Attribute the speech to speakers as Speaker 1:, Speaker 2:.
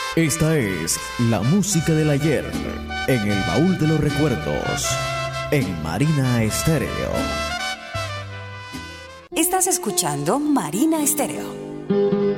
Speaker 1: Esta es la música del ayer en el baúl de los recuerdos en Marina Estéreo.
Speaker 2: Estás escuchando Marina Estéreo.